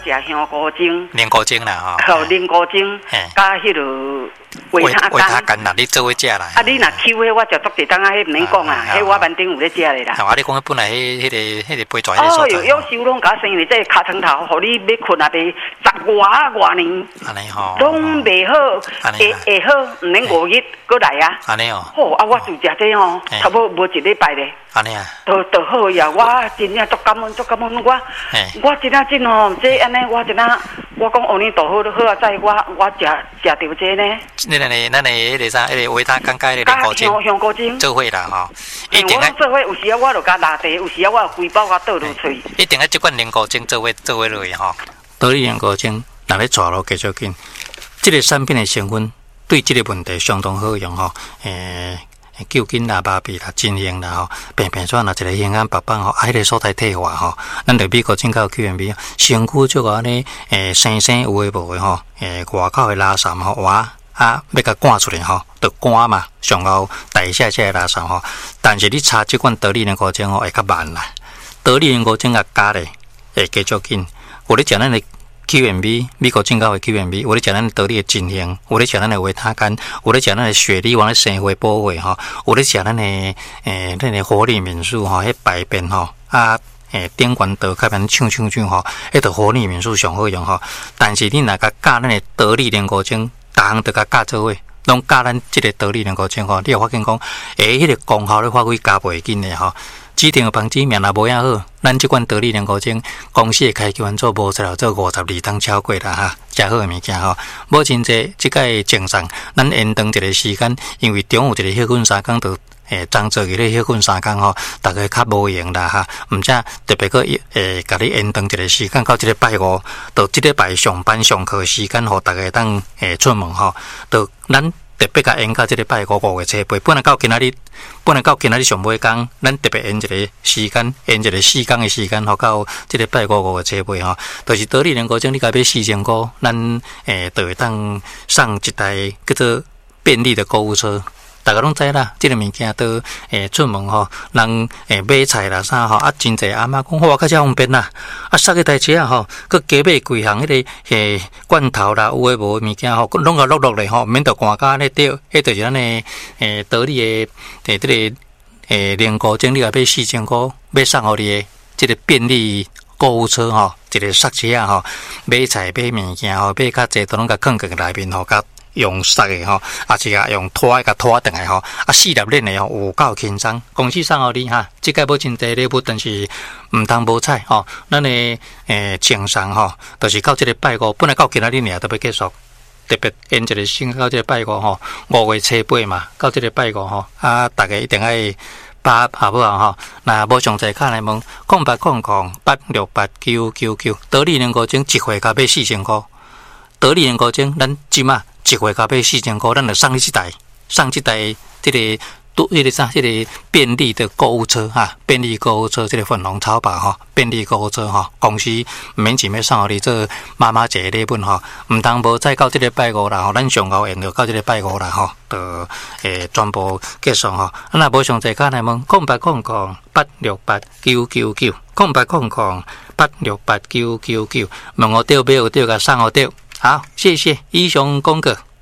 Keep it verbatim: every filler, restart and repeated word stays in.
食香菇精， 莲菇精啦吼，莲菇精，加迄落维他维他干啦，你做伙食啦。 啊，你若抽迄我食足地当啊，迄唔免讲啊，迄我板顶有咧食咧啦。 啊，你讲本来迄迄个迄个杯蛇迄个所在。哦，有时拢甲生咧，这尻川头，互你要困啊，袂十外外年。安尼吼。拢袂好，会会好，唔免五日过来啊。 安尼哦。 好啊，我就食这吼，差不多无一礼拜咧。 安尼啊。 都都好呀，我真正足感恩，足感恩我。我真正真吼，这安尼我真正，我讲阿弥陀佛都好啊，在我我食食到这呢。 你那里那里迄个啥，迄个维他干钙的莲菇精。 香香菇精。 做伙啦吼。 一定啊。做伙有时啊，我就加拿地，有时啊，我有规包甲倒落去。 一定啊，这款莲菇精做伙做伙落去吼。得利莲菇精，若咧抓落继续紧。这个产品的成分对这个问题相当好用吼。诶。救筋啦、麻痹啦、真型啦吼，便便转啦，一个眼眼白斑吼，啊，迄个所在退化吼，咱着美国进口 Q M B， 身躯就个安尼诶，生生有诶无诶吼，诶，外口诶垃圾吼，哇啊，要甲赶出来吼，着赶嘛，上后代谢这个垃圾吼，但是你擦即款得利莲菇精吼，会较慢啦，得利莲菇精啊加咧会继续紧，有咧食咱诶。Q M B 美国进口的 Q M B， 有咧食咱得力的真型，有咧食咱的维他干，有咧食咱的血力往咧生活保卫吼，有咧食咱的诶咱的活力敏素吼，迄排便吼啊诶顶悬道较便唱唱唱吼，迄个活力敏素上好用吼。但是你若甲加咱的得力莲菇精，逐项都甲加做伙，拢加咱即个得力莲菇精吼，你有发现讲，诶，迄个功效咧发挥加袂紧的吼。指定的房子命若无遐好，咱即款得利莲菇精公司的开销做无出来做五十二吨超过啦哈，真好的物件吼。无真济，即个正常，咱延长一个时间，因为中有一个休困三工，就诶当做伊咧休困三工吼，大家较无用啦哈。毋则特别个诶，甲你延长一个时间到即个拜五，到即个拜上班上课时间，互大家当诶出门吼，到咱。特别甲延到即个拜五五月初八，本来到今仔日，本来到今仔日上尾工，咱特别延一个时间，延一个四工的时间，吼到即个拜五五月初八吼，就是得利莲菇精，你甲买四千块，咱诶就会当上一台叫做便利的购物车。大家拢知啦，即、这个物件都诶出门吼，人诶买菜啦啥吼，啊真济阿嬷讲哇，较方便啦，啊塞个台车啊吼，佮加买几项迄个诶罐头啦，有诶无诶物件吼，拢个落落咧吼，免得寒甲咧掉，迄就是咱诶诶得力诶诶即个诶莲菇精，你来买四千箍，买送互你诶即个便利购物车吼，一个塞车啊吼，买菜买物件吼，买较济都拢甲放进内面吼，甲。用塞的吼，啊是啊用拖甲拖转来吼，啊四粒链的吼有够轻松。公司送互你哈，即个无真济礼物，但是毋通无彩吼。咱的诶情商吼，就是到即个拜五，本来到今仔日尔都要结束，特别延一个先到即个拜五吼，五月初八嘛，到即个拜五吼，啊大家一定爱把好不好吼？那无详细看来问，空八空空八六八九九九，得利莲菇精一回加买四千块，得利莲菇精咱即马。一回加买四千块，咱就送你一台，送一台这个都迄个啥，这个便利的购物车哈，便利购物车这个粉红超吧哈，便利购物车哈，公司免钱要送互你做妈妈节礼物哈，毋通无再到这个拜五啦吼，咱上后用就到这个拜五啦吼，就诶全部结束吼。咱若无详细看来问，空八空空八六八九九九，空八空空八六八九九九，问我对买有对甲送我对。好，谢谢，以上功课。